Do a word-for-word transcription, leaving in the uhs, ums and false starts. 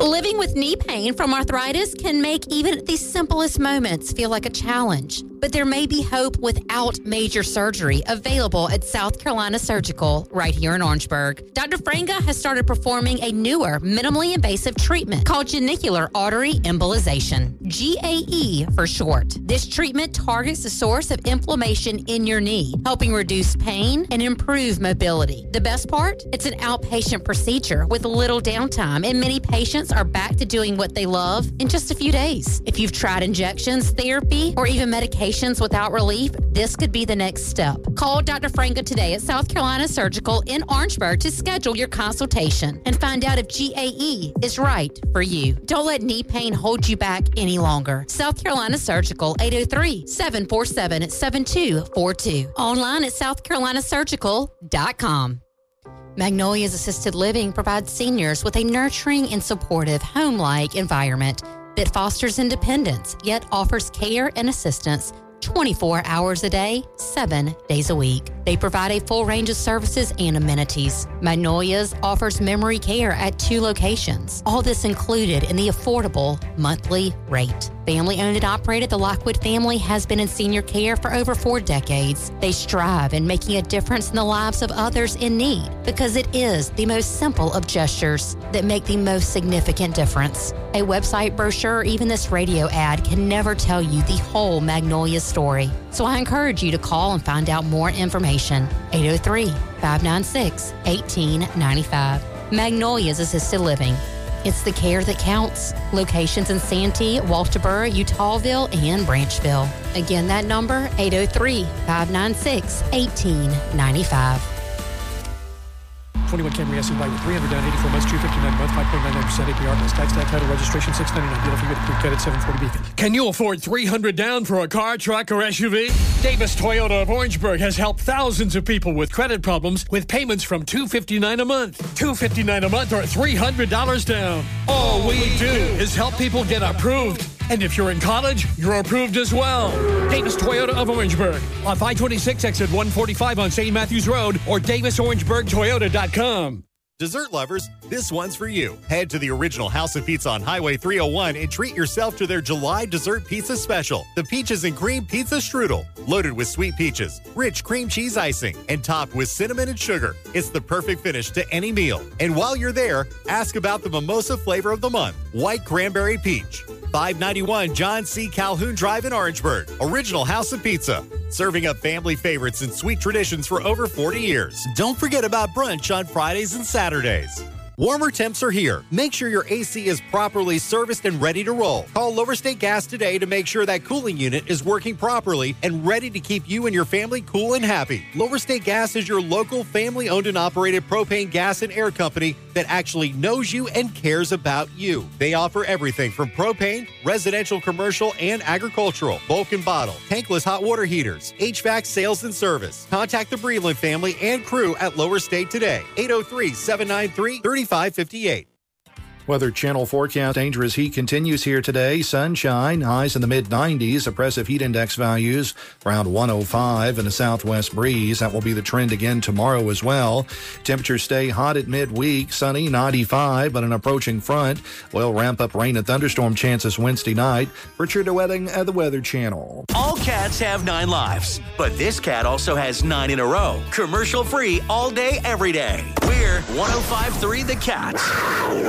Living with knee pain from arthritis can make even the simplest moments feel like a challenge. But there may be hope without major surgery available at South Carolina Surgical right here in Orangeburg. Doctor Franga has started performing a newer, minimally invasive treatment called genicular artery embolization, G A E for short. This treatment targets the source of inflammation in your knee, helping reduce pain and improve mobility. The best part? It's an outpatient procedure with little downtime, and many patients are back to doing what they love in just a few days. If you've tried injections, therapy, or even medication without relief, this could be the next step. Call Doctor Franga today at South Carolina Surgical in Orangeburg to schedule your consultation and find out if G A E is right for you. Don't let knee pain hold you back any longer. South Carolina Surgical, eight oh three, seven four seven, seven two four two. Online at south carolina surgical dot com. Magnolia's Assisted Living provides seniors with a nurturing and supportive home-like environment that fosters independence, yet offers care and assistance twenty-four hours a day, seven days a week. They provide a full range of services and amenities. Magnolia's offers memory care at two locations. All this included in the affordable monthly rate. Family owned and operated, the Lockwood family has been in senior care for over four decades. They strive in making a difference in the lives of others in need because it is the most simple of gestures that make the most significant difference. A website brochure or even this radio ad can never tell you the whole Magnolia story. So I encourage you to call and find out more information. eight oh three, five nine six, one eight nine five. Magnolia's Assisted Living. It's the care that counts. Locations in Santee, Walterboro, Utahville, and Branchville. Again, that number, eight oh three, five nine six, one eight nine five. twenty-one Camry S U V with three hundred down, eighty-four months, two fifty-nine a month, five point nine nine percent A P R plus tax, tax, title, registration, six ninety-nine. Dealer for good approved credit, seven forty Beacon. Can you afford three hundred down for a car, truck, or S U V? Davis Toyota of Orangeburg has helped thousands of people with credit problems with payments from two fifty-nine a month. two fifty-nine a month or three hundred dollars down. All we do is help people get approved. And if you're in college, you're approved as well. Davis Toyota of Orangeburg on five twenty-six exit one forty-five on Saint Matthews Road or davis orangeburg toyota dot com. Dessert lovers, this one's for you. Head to the original House of Pizza on Highway three oh one and treat yourself to their July dessert pizza special. The Peaches and Cream Pizza Strudel. Loaded with sweet peaches, rich cream cheese icing, and topped with cinnamon and sugar. It's the perfect finish to any meal. And while you're there, ask about the mimosa flavor of the month, White Cranberry Peach. five ninety-one John C. Calhoun Drive in Orangeburg. Original House of Pizza. Serving up family favorites and sweet traditions for over forty years. Don't forget about brunch on Fridays and Saturdays. Warmer temps are here. Make sure your A C is properly serviced and ready to roll. Call Lower State Gas today to make sure that cooling unit is working properly and ready to keep you and your family cool and happy. Lower State Gas is your local family-owned and operated propane gas and air company that actually knows you and cares about you. They offer everything from propane, residential, commercial, and agricultural, bulk and bottle, tankless hot water heaters, H V A C sales and service. Contact the Breland family and crew at Lower State today. eight oh three, seven nine three, three five five eight. Weather Channel forecast. Dangerous heat continues here today. Sunshine, highs in the mid nineties. Oppressive heat index values around one oh five and a southwest breeze. That will be the trend again tomorrow as well. Temperatures stay hot at midweek. Sunny, ninety-five, but an approaching front will ramp up rain and thunderstorm chances Wednesday night. Richard DeWetting at the Weather Channel. All cats have nine lives, but this cat also has nine in a row. Commercial free all day, every day. We're one oh five point three The Cat.